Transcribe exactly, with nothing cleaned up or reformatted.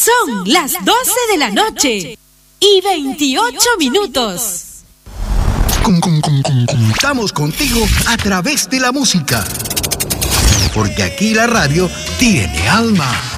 Son las doce de la noche y veintiocho minutos. Estamos contigo a través de la música, porque aquí la radio tiene alma.